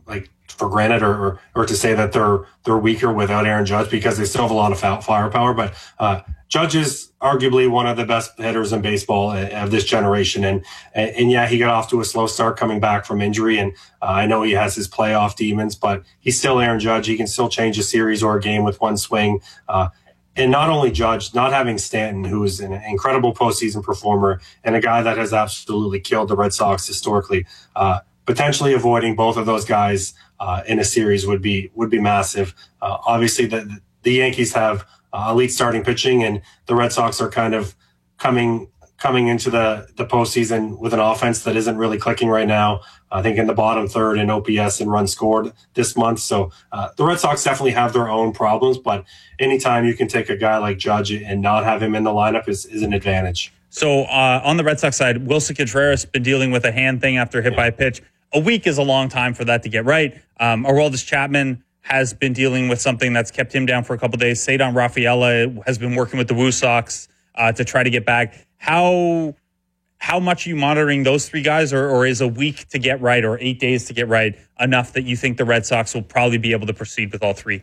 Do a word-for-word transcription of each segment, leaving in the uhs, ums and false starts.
like for granted or, or or to say that they're they're weaker without Aaron Judge, because they still have a lot of firepower. But uh, Judge is arguably one of the best hitters in baseball of this generation, and and, and yeah, he got off to a slow start coming back from injury, and uh, I know he has his playoff demons, but he's still Aaron Judge. He can still change a series or a game with one swing. Uh, And not only Judge, not having Stanton, who is an incredible postseason performer and a guy that has absolutely killed the Red Sox historically, uh, potentially avoiding both of those guys uh, in a series would be would be massive. Uh, obviously, the the Yankees have uh, elite starting pitching, and the Red Sox are kind of coming coming into the the postseason with an offense that isn't really clicking right now. I think in the bottom third in O P S and runs scored this month. So uh, the Red Sox definitely have their own problems, but anytime you can take a guy like Judge and not have him in the lineup is, is an advantage. So uh, on the Red Sox side, Wilson Contreras been dealing with a hand thing after hit yeah. by a pitch. A week is a long time for that to get right. Um, Aroldis Chapman has been dealing with something that's kept him down for a couple of days. Ceddanne Rafaela has been working with the Woo Sox uh, to try to get back. How... How much are you monitoring those three guys, or, or is a week to get right or eight days to get right enough that you think the Red Sox will probably be able to proceed with all three?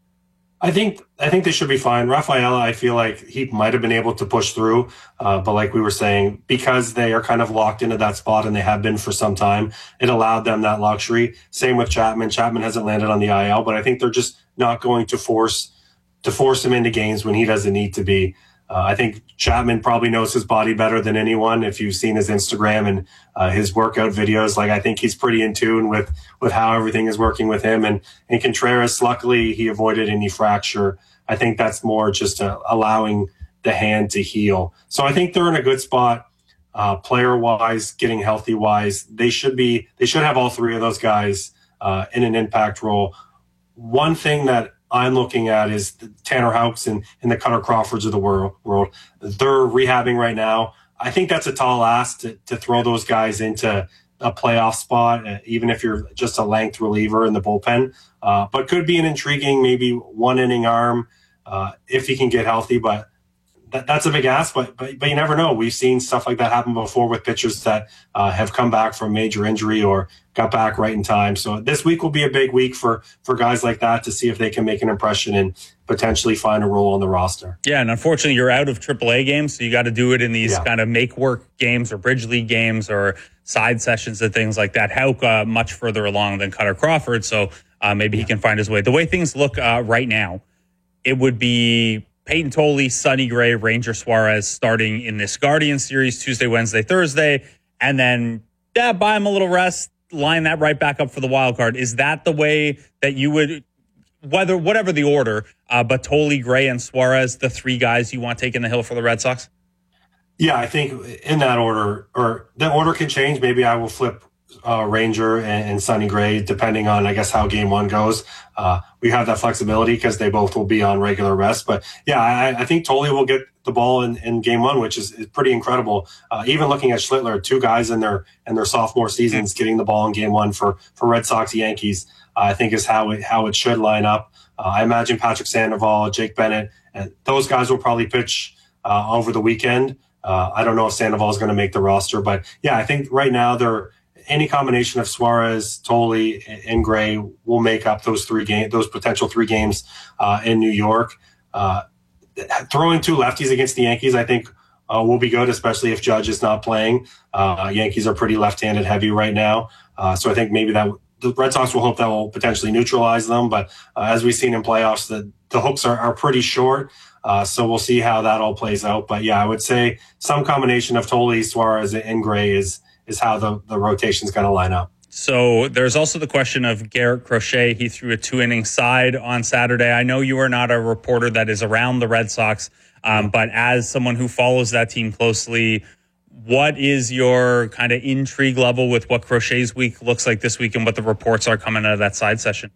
I think I think they should be fine. Rafaela, I feel like he might have been able to push through, uh, but like we were saying, because they are kind of locked into that spot and they have been for some time, it allowed them that luxury. Same with Chapman. Chapman hasn't landed on the I L, but I think they're just not going to force to force him into games when he doesn't need to be. Uh, I think Chapman probably knows his body better than anyone. If you've seen his Instagram and uh, his workout videos, like I think he's pretty in tune with with how everything is working with him. And and Contreras, luckily, he avoided any fracture. I think that's more just uh, allowing the hand to heal. So I think they're in a good spot, uh, player wise, getting healthy wise. They should be. They should have all three of those guys uh, in an impact role. One thing that I'm looking at is the Tanner Houcks and, and the Cutter Crawfords of the world, world. They're rehabbing right now. I think that's a tall ask to, to throw those guys into a playoff spot, uh, even if you're just a length reliever in the bullpen. Uh, but could be an intriguing, maybe one inning arm uh, if he can get healthy. But that, that's a big ask. But, but but you never know. We've seen stuff like that happen before with pitchers that uh, have come back from major injury or got back right in time. So this week will be a big week for for guys like that to see if they can make an impression and potentially find a role on the roster. Yeah, and unfortunately, you're out of triple A games, so you got to do it in these yeah. kind of make work games or bridge league games or side sessions and things like that. Houck uh, much further along than Cutter Crawford, so uh, maybe yeah. he can find his way. The way things look uh, right now, it would be Peyton Tolley, Sonny Gray, Ranger Suarez starting in this Guardian series Tuesday, Wednesday, Thursday, and then yeah, buy him a little rest, line that right back up for the wild card. Is that the way that you would, whether whatever the order, uh, but Tolley, Gray, and Suarez, the three guys you want taking the hill for the Red Sox? Yeah, I think in that order, or the order can change. Maybe I will flip uh, Ranger and, and Sonny Gray, depending on, I guess, how game one goes. Uh, we have that flexibility because they both will be on regular rest. But yeah, I, I think Tolley will get the ball in, in game one, which is, is pretty incredible. Uh, even looking at Schlittler, two guys in their in their sophomore seasons getting the ball in game one for for Red Sox Yankees, uh, I think is how it how it should line up. Uh, I imagine Patrick Sandoval, Jake Bennett, and those guys will probably pitch uh, over the weekend. Uh, I don't know if Sandoval is going to make the roster, but yeah, I think right now they're any combination of Suarez, Tolley, and Gray will make up those three game, those potential three games uh, in New York. Uh, throwing two lefties against the Yankees, I think, uh, will be good, especially if Judge is not playing. Uh, Yankees are pretty left-handed heavy right now, uh, so I think maybe that the Red Sox will hope that will potentially neutralize them. But uh, as we've seen in playoffs, the the hooks are, are pretty short. Uh, so we'll see how that all plays out. But yeah, I would say some combination of Tolley, Suarez, and Gray is is how the, the rotation is going to line up. So there's also the question of Garrett Crochet. He threw a two-inning side on Saturday. I know you are not a reporter that is around the Red Sox, um, but as someone who follows that team closely, what is your kind of intrigue level with what Crochet's week looks like this week and what the reports are coming out of that side session?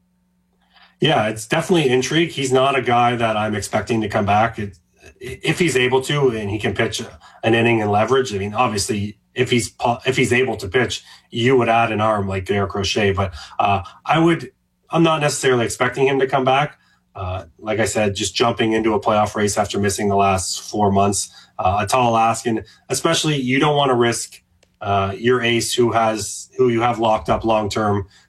Yeah, it's definitely intrigue. He's not a guy that I'm expecting to come back. It, if he's able to and he can pitch an inning and leverage, I mean, obviously, if he's if he's able to pitch, you would add an arm like Garrett Crochet. But uh, I would, I'm not necessarily expecting him to come back. Uh, like I said, just jumping into a playoff race after missing the last four months, uh, a tall ask, and especially you don't want to risk uh, your ace who has who you have locked up long term